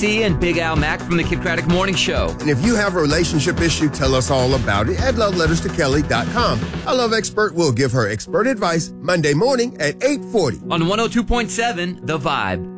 C and Big Al Mack from the Kid Craddock Morning Show. And if you have a relationship issue, tell us all about it at loveletterstokelly.com. Our love expert will give her expert advice Monday morning at 8:40. On 102.7, The Vibe.